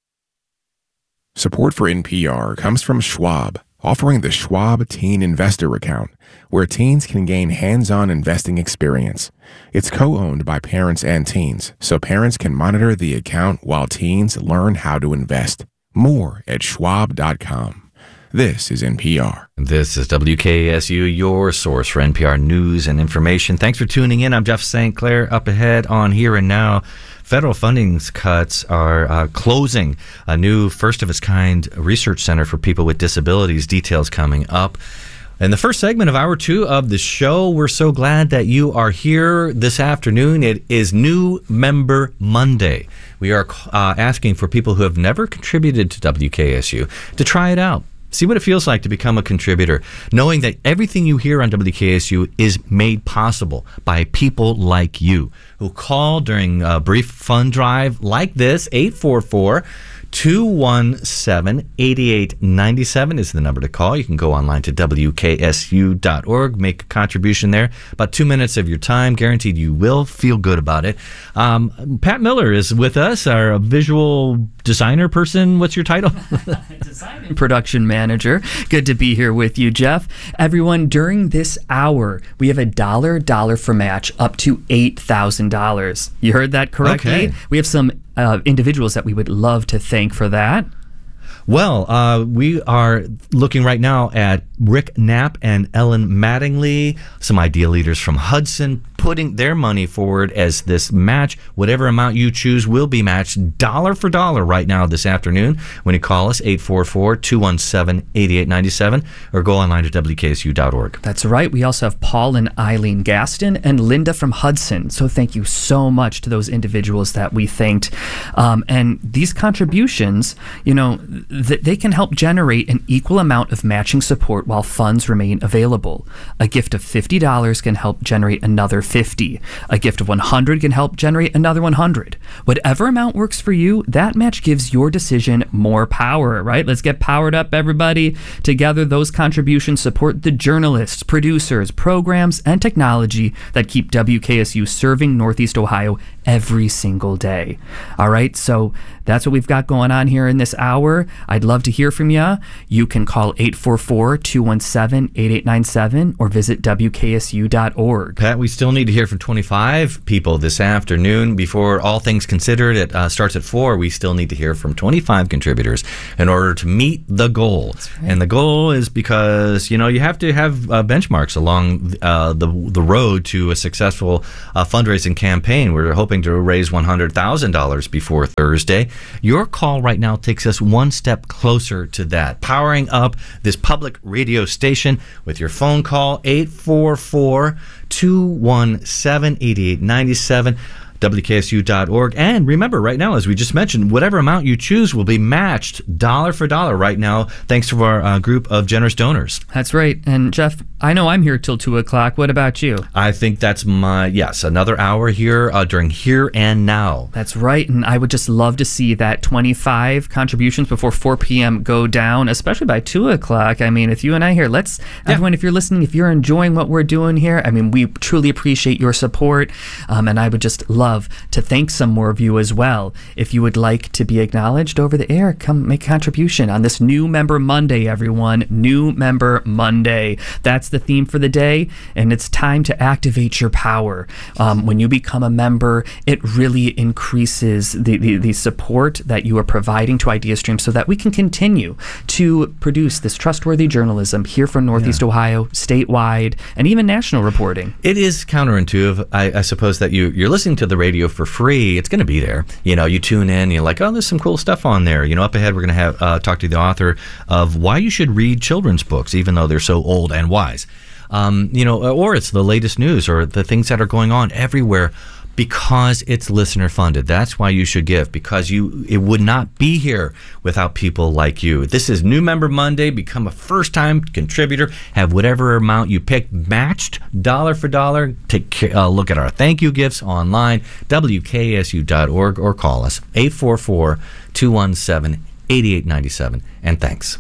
Support for N P R comes from Schwab, offering the Schwab Teen Investor Account, where teens can gain hands-on investing experience. It's co-owned by parents and teens, so parents can monitor the account while teens learn how to invest. More at schwab dot com. This is N P R. This is W K S U, your source for N P R news and information. Thanks for tuning in. I'm Jeff Saint Clair. Up ahead on Here and Now, federal funding cuts are uh, closing a new first-of-its-kind research center for people with disabilities. Details coming up. In the first segment of hour two of the show, we're so glad that you are here this afternoon. It is New Member Monday. We are uh, asking for people who have never contributed to W K S U to try it out. See what it feels like to become a contributor, knowing that everything you hear on W K S U is made possible by people like you who call during a brief fund drive like this. Eight four four, two one seven, eight eight nine seven is the number to call. You can go online to W K S U dot org, make a contribution there. About two minutes of your time, guaranteed you will feel good about it. Um, Pat Miller is with us, our visual designer person. What's your title? Design and production manager. Good to be here with you, Jeff. Everyone, during this hour, we have a dollar dollar for match up to eight thousand dollars. You heard that correctly? Okay. We have some uh, individuals that we would love to thank for that. Well, uh, we are looking right now at Rick Knapp and Ellen Mattingly, some idea leaders from Hudson, putting their money forward as this match. Whatever amount you choose will be matched dollar for dollar right now this afternoon when you call us eight four four, two one seven, eight eight nine seven or go online to W K S U dot org. That's right. We also have Paul and Eileen Gaston and Linda from Hudson. So thank you so much to those individuals that we thanked. Um, and these contributions, you know, th- they can help generate an equal amount of matching support while funds remain available. A gift of fifty dollars can help generate another fifty dollars. A gift of one hundred dollars can help generate another one hundred dollars. Whatever amount works for you, that match gives your decision more power, right? Let's get powered up, everybody. Together, those contributions support the journalists, producers, programs, and technology that keep W K S U serving Northeast Ohio every single day. All right, so that's what we've got going on here in this hour. I'd love to hear from you. You can call eight four four, two one seven, eight eight nine seven or visit W K S U dot org. Pat, we still need to hear from twenty-five people this afternoon. Before all things considered, it uh, starts at four. We still need to hear from twenty-five contributors in order to meet the goal. Right. And the goal is because, you know, you have to have uh, benchmarks along uh, the, the road to a successful uh, fundraising campaign. We're hoping to raise one hundred thousand dollars before Thursday. Your call right now takes us one step closer to that. Powering up this public radio station with your phone call, eight four four, two one seven, eight eight nine seven. W K S U dot org. And remember, right now, as we just mentioned, whatever amount you choose will be matched dollar for dollar right now, thanks to our uh, group of generous donors. That's right. And Jeff, I know I'm here till two o'clock. What about you? I think that's my, yes, another hour here uh, during Here and Now. That's right. And I would just love to see that twenty-five contributions before four p.m. go down, especially by two o'clock. I mean, if you and I here, let's, yeah. everyone, if you're listening, if you're enjoying what we're doing here, I mean, we truly appreciate your support. Um, and I would just love to thank some more of you as well. If you would like to be acknowledged over the air, come make a contribution on this New Member Monday, everyone. New Member Monday. That's the theme for the day, and it's time to activate your power. Um, when you become a member, it really increases the, the, the support that you are providing to IdeaStream so that we can continue to produce this trustworthy journalism here from Northeast yeah. Ohio, statewide, and even national reporting. It is counterintuitive, I, I suppose, that you, you're listening to the radio for free. It's going to be there. You know, you tune in, you're like, oh, there's some cool stuff on there. You know, up ahead, we're going to have uh, talk to the author of why you should read children's books, even though they're so old and wise. Um, you know, or it's the latest news or the things that are going on everywhere. Because it's listener funded. That's why you should give, because you it would not be here without people like you. This is New Member Monday. Become a first-time contributor. Have whatever amount you pick matched dollar for dollar. Take a look at our thank you gifts online, W K S U dot org, or call us eight four four, two one seven, eight eight nine seven. And thanks.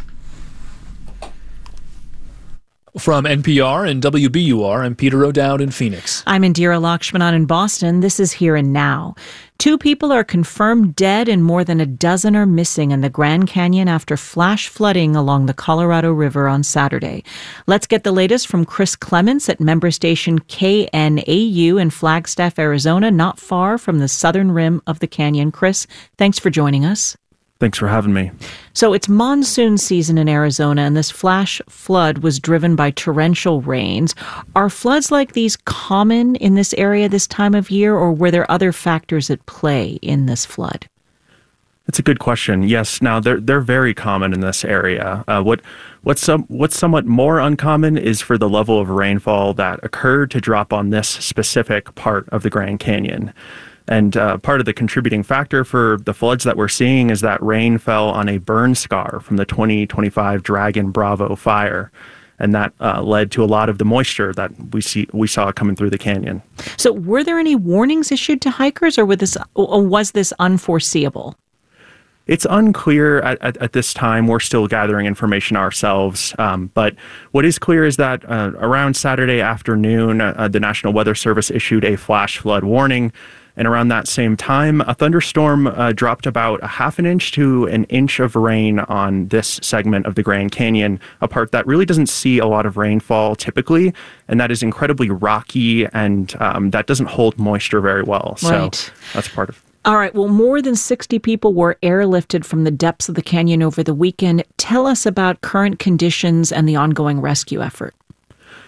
From N P R and W B U R, I'm Peter O'Dowd in Phoenix. I'm Indira Lakshmanan in Boston. This is Here and Now. Two people are confirmed dead and more than a dozen are missing in the Grand Canyon after flash flooding along the Colorado River on Saturday. Let's get the latest from Chris Clements at member station K N A U in Flagstaff, Arizona, not far from the southern rim of the canyon. Chris, thanks for joining us. Thanks for having me. So it's monsoon season in Arizona, and this flash flood was driven by torrential rains. Are floods like these common in this area this time of year, or were there other factors at play in this flood? That's a good question. Yes, now they're they're very common in this area. Uh, what what's some what's somewhat more uncommon is for the level of rainfall that occurred to drop on this specific part of the Grand Canyon. And uh, part of the contributing factor for the floods that we're seeing is that rain fell on a burn scar from the twenty twenty-five Dragon Bravo fire. And that uh, led to a lot of the moisture that we see we saw coming through the canyon. So were there any warnings issued to hikers, or, were this, or was this unforeseeable? It's unclear at, at, at this time. We're still gathering information ourselves. Um, but what is clear is that uh, around Saturday afternoon, uh, the National Weather Service issued a flash flood warning. And around that same time, a thunderstorm uh, dropped about a half an inch to an inch of rain on this segment of the Grand Canyon, a part that really doesn't see a lot of rainfall typically, and that is incredibly rocky, and um, that doesn't hold moisture very well. Right. So that's part of it. All right. Well, more than sixty people were airlifted from the depths of the canyon over the weekend. Tell us about current conditions and the ongoing rescue effort.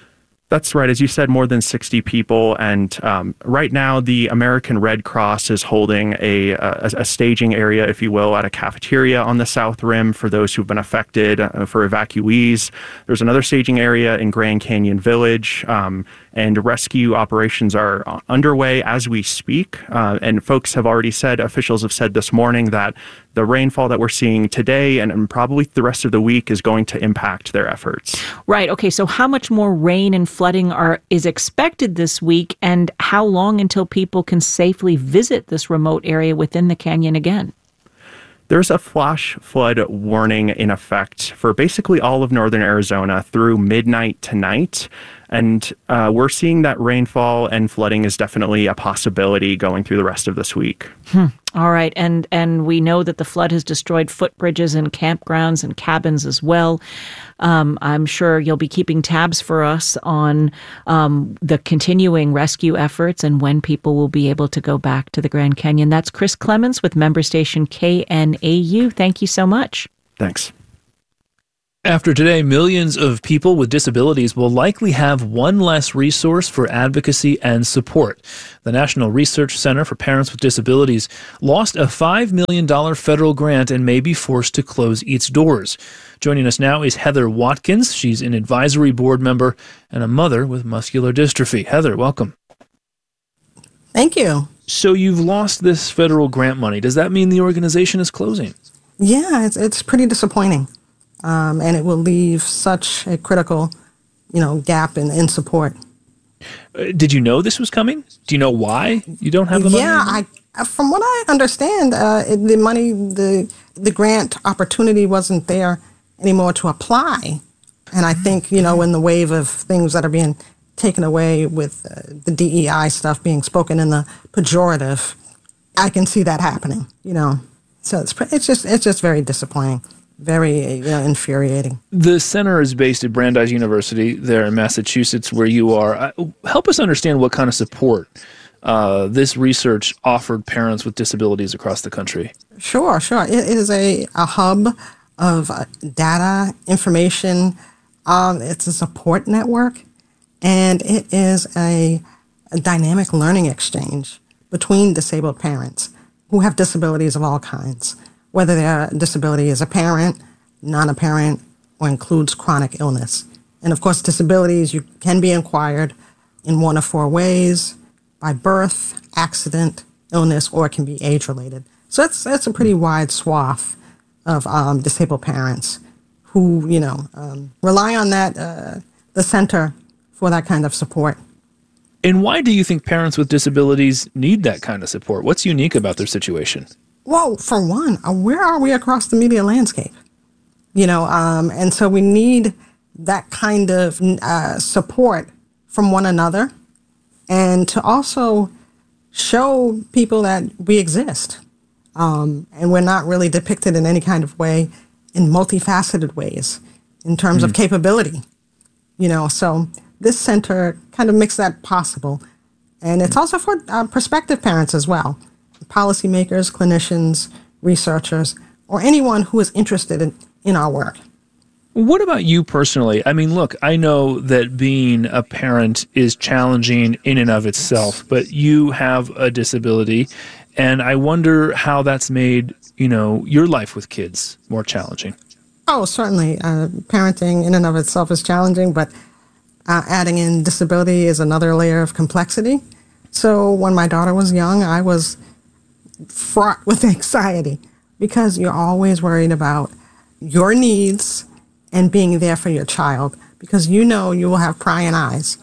That's right. As you said, more than sixty people. And um, right now, the American Red Cross is holding a, a, a staging area, if you will, at a cafeteria on the South Rim for those who've been affected, uh, for evacuees. There's another staging area in Grand Canyon Village, um, and rescue operations are underway as we speak. Uh, and folks have already said, officials have said this morning that the rainfall that we're seeing today and, and probably the rest of the week is going to impact their efforts. Right. Okay. So how much more rain and flooding are is expected this week, and how long until people can safely visit this remote area within the canyon again? There's a flash flood warning in effect for basically all of northern Arizona through midnight tonight. And uh, we're seeing that rainfall and flooding is definitely a possibility going through the rest of this week. Hmm. All right. And and we know that the flood has destroyed footbridges and campgrounds and cabins as well. Um, I'm sure you'll be keeping tabs for us on um, the continuing rescue efforts and when people will be able to go back to the Grand Canyon. That's Chris Clements with member station K N A U. Thank you so much. Thanks. After today, millions of people with disabilities will likely have one less resource for advocacy and support. The National Research Center for Parents with Disabilities lost a five million dollars federal grant and may be forced to close its doors. Joining us now is Heather Watkins. She's an advisory board member and a mother with muscular dystrophy. Heather, welcome. Thank you. So you've lost this federal grant money. Does that mean the organization is closing? Yeah, it's, it's pretty disappointing. Um, and it will leave such a critical, you know, gap in, in support. Uh, did you know this was coming? Do you know why you don't have the money? Yeah, I, from what I understand, uh, it, the money, the the grant opportunity wasn't there anymore to apply. And I think, you know, in the wave of things that are being taken away with uh, the D E I stuff being spoken in the pejorative, I can see that happening, you know. So it's it's just it's just very disappointing. Very you know, infuriating. The center is based at Brandeis University there in Massachusetts, where you are. Uh, help us understand what kind of support uh, this research offered parents with disabilities across the country. Sure, sure. It, it is a, a hub of uh, data, information. Um, it's a support network, and it is a, a dynamic learning exchange between disabled parents who have disabilities of all kinds, whether their disability is apparent, non-apparent, or includes chronic illness. And of course, disabilities you can be acquired in one of four ways: by birth, accident, illness, or it can be age-related. So that's that's a pretty wide swath of um, disabled parents who, you know, um, rely on that uh, the center for that kind of support. And why do you think parents with disabilities need that kind of support? What's unique about their situation? Well, for one, uh, where are we across the media landscape? You know, um, and so we need that kind of uh, support from one another, and to also show people that we exist, um, and we're not really depicted in any kind of way, in multifaceted ways, in terms mm. of capability. You know, so this center kind of makes that possible, and it's also for uh, prospective parents as well. Policymakers, clinicians, researchers, or anyone who is interested in, in our work. What about you personally? I mean, look, I know that being a parent is challenging in and of itself, but you have a disability, and I wonder how that's made, you know, your life with kids more challenging. Oh, certainly. Uh, parenting in and of itself is challenging, but uh, adding in disability is another layer of complexity. So when my daughter was young, I was fraught with anxiety because you're always worried about your needs and being there for your child, because you know you will have prying eyes,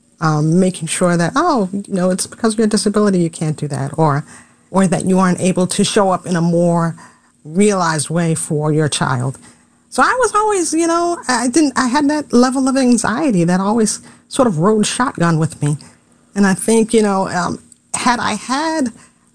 um, making sure that, oh, you know, it's because of your disability you can't do that, or or that you aren't able to show up in a more realized way for your child. So I was always, you know, I didn't, I had that level of anxiety that always sort of rode shotgun with me. And I think, you know, um, had I had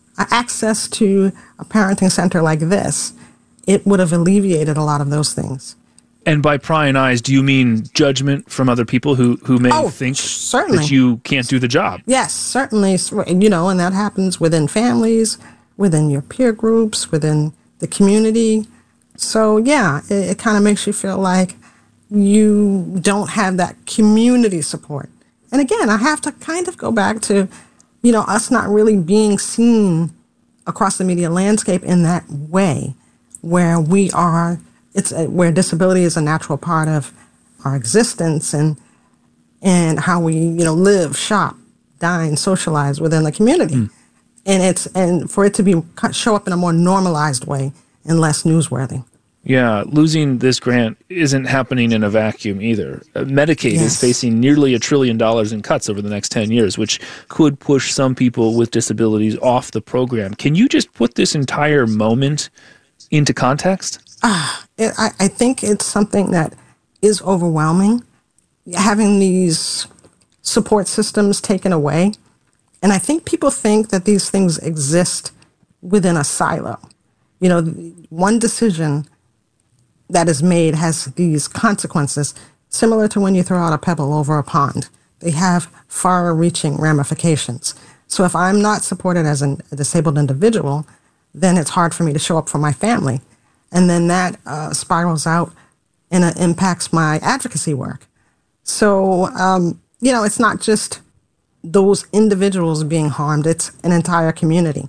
access to a parenting center like this, it would have alleviated a lot of those things. And by prying eyes, do you mean judgment from other people who, who may oh, think certainly. that you can't do the job? Yes, certainly. You know, and that happens within families, within your peer groups, within the community. So, yeah, it, it kind of makes you feel like you don't have that community support And again, I have to kind of go back to, you know, us not really being seen across the media landscape in that way, where we are, it's a, where disability is a natural part of our existence and and how we, you know, live, shop, dine, socialize within the community. Mm. And it's and for it to be show up in a more normalized way and less newsworthy. Yeah, losing this grant isn't happening in a vacuum either. Uh, Medicaid Yes. is facing nearly a trillion dollars in cuts over the next ten years, which could push some people with disabilities off the program. Can you just put this entire moment into context? Ah, it, I, I think it's something that is overwhelming, having these support systems taken away. And I think people think that these things exist within a silo. You know, one decision that is made has these consequences, similar to when you throw out a pebble over a pond. They have far-reaching ramifications. So if I'm not supported as an, a disabled individual, then it's hard for me to show up for my family. And then that uh, spirals out and it impacts my advocacy work. So, um, you know, it's not just those individuals being harmed, it's an entire community.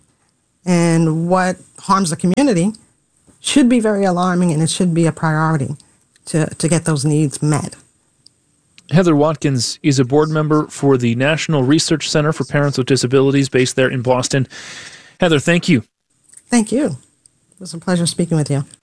And what harms the community should be very alarming, and it should be a priority to, to get those needs met. Heather Watkins is a board member for the National Research Center for Parents with Disabilities based there in Boston. Heather, thank you. Thank you. It was a pleasure speaking with you.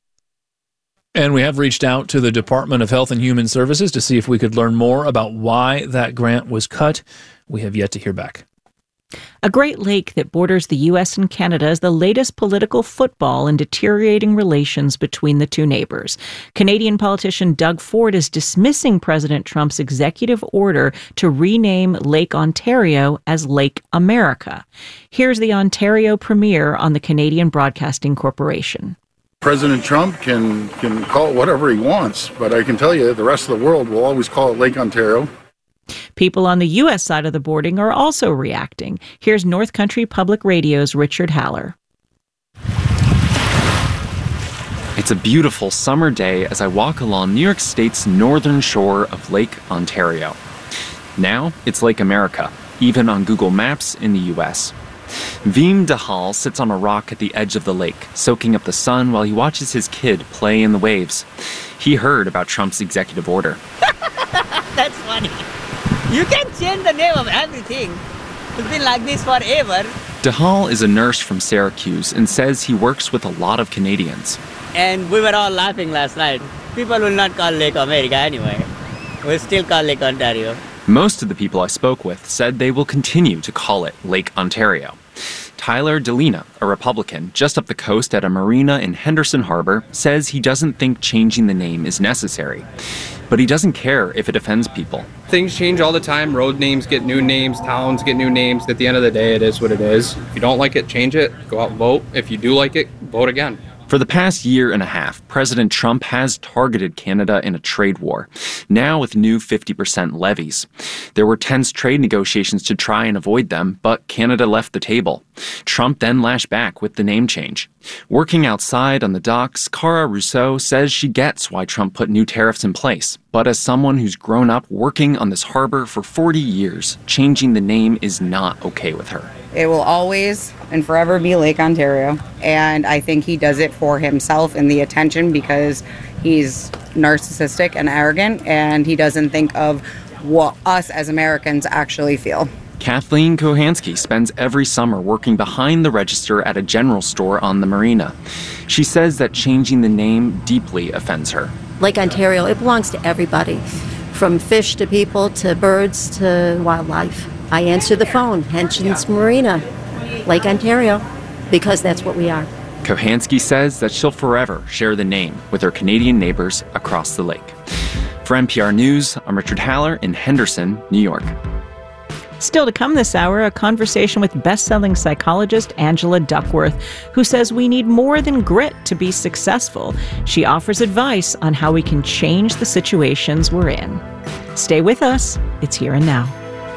And we have reached out to the Department of Health and Human Services to see if we could learn more about why that grant was cut. We have yet to hear back. A Great Lake that borders the U S and Canada is the latest political football in deteriorating relations between the two neighbors. Canadian politician Doug Ford is dismissing President Trump's executive order to rename Lake Ontario as Lake America. Here's the Ontario Premier on the Canadian Broadcasting Corporation. President Trump can, can call it whatever he wants, but I can tell you the rest of the world will always call it Lake Ontario. People on the U S side of the boarding are also reacting. Here's North Country Public Radio's Richard Haller. It's a beautiful summer day as I walk along New York State's northern shore of Lake Ontario. Now it's Lake America, even on Google Maps in the U S. Veem Dahal sits on a rock at the edge of the lake, soaking up the sun while he watches his kid play in the waves. He heard about Trump's executive order. That's funny. You can change the name of everything. It's been like this forever. Dahal is a nurse from Syracuse and says he works with a lot of Canadians. And we were all laughing last night. People will not call Lake America anyway. We'll still call Lake Ontario. Most of the people I spoke with said they will continue to call it Lake Ontario. Tyler Delina, a Republican just up the coast at a marina in Henderson Harbor, says he doesn't think changing the name is necessary. But he doesn't care if it offends people. Things change all the time. Road names get new names, towns get new names. At the end of the day, it is what it is. If you don't like it, change it. Go out and vote. If you do like it, vote again. For the past year and a half, President Trump has targeted Canada in a trade war, now with new fifty percent levies. There were tense trade negotiations to try and avoid them, but Canada left the table. Trump then lashed back with the name change. Working outside on the docks, Cara Rousseau says she gets why Trump put new tariffs in place. But as someone who's grown up working on this harbor for forty years, changing the name is not okay with her. It will always and forever be Lake Ontario. And I think he does it for himself and the attention because he's narcissistic and arrogant and he doesn't think of what us as Americans actually feel. Kathleen Kohansky spends every summer working behind the register at a general store on the marina. She says that changing the name deeply offends her. Lake Ontario, it belongs to everybody, from fish to people to birds to wildlife. I answer the phone, Henson's Marina, Lake Ontario, because that's what we are. Kohansky says that she'll forever share the name with her Canadian neighbors across the lake. For N P R News, I'm Richard Haller in Henderson, New York. Still to come this hour, a conversation with best-selling psychologist Angela Duckworth, who says we need more than grit to be successful. She offers advice on how we can change the situations we're in. Stay with us. It's Here and Now.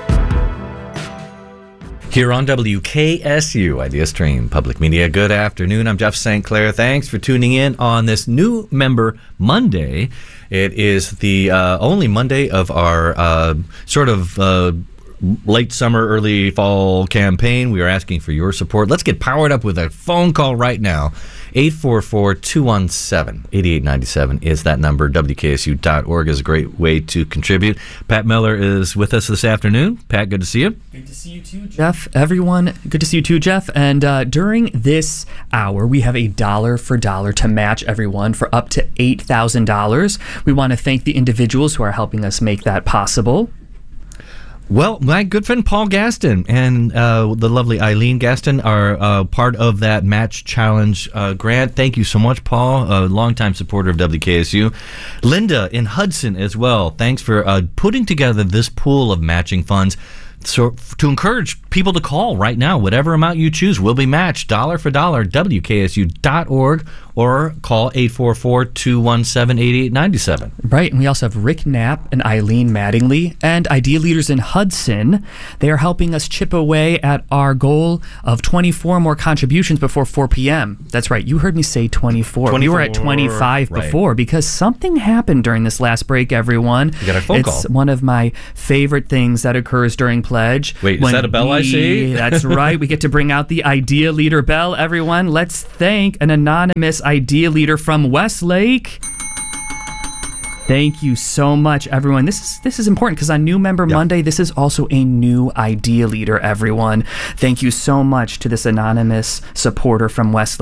Here on W K S U, Idea Stream Public Media. Good afternoon. I'm Jeff Saint Clair. Thanks for tuning in on this new Member Monday. It is the uh, only Monday of our uh, sort of uh, late summer, early fall campaign. We are asking for your support. Let's get powered up with a phone call right now. eight four four, two one seven, eight eight nine seven is that number. W K S U dot org is a great way to contribute. Pat Miller is with us this afternoon. Pat, good to see you. Good to see you too, Jeff. Everyone, good to see you too, Jeff. And uh, during this hour, we have a dollar for dollar to match everyone for up to eight thousand dollars. We want to thank the individuals who are helping us make that possible. Well, my good friend Paul Gaston and uh, the lovely Eileen Gaston are uh, part of that Match Challenge uh, grant. Thank you so much, Paul, a longtime supporter of W K S U. Linda in Hudson as well. Thanks for uh, putting together this pool of matching funds. So to encourage people to call right now, whatever amount you choose will be matched dollar for dollar. W K S U dot org or call eight four four, two one seven, eight eight nine seven. Right, and we also have Rick Knapp and Eileen Mattingly and Idea Leaders in Hudson. They are helping us chip away at our goal of twenty-four more contributions before four p.m. That's right, you heard me say twenty-four. twenty-four. We were at twenty-five Right. before because something happened during this last break, everyone. You got a phone it's call. one of my favorite things that occurs during Pledge. Wait, is When that a bell I we- see? That's right, we get to bring out the Idea Leader bell, everyone. Let's thank an anonymous Idea Leader from Westlake. Thank you so much, everyone. This is this is important because on New Member Monday, this is also a new Idea Leader, everyone. Thank you so much to this anonymous supporter from Westlake.